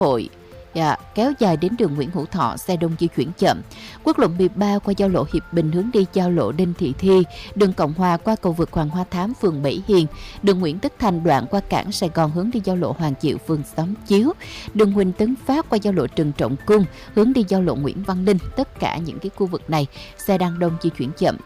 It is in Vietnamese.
Hội kéo dài đến đường Nguyễn Hữu Thọ, xe đông di chuyển chậm. Quốc lộ 13 qua giao lộ Hiệp Bình hướng đi giao lộ Đinh Thị Thi, đường Cộng Hòa qua cầu vượt Hoàng Hoa Thám, phường Bảy Hiền, đường Nguyễn Tất Thành đoạn qua cảng Sài Gòn hướng đi giao lộ Hoàng Diệu, phường Xóm Chiếu, đường Huỳnh Tấn Phát qua giao lộ Trần Trọng Cung hướng đi giao lộ Nguyễn Văn Linh. Tất cả những cái khu vực này xe đang đông di chuyển chậm.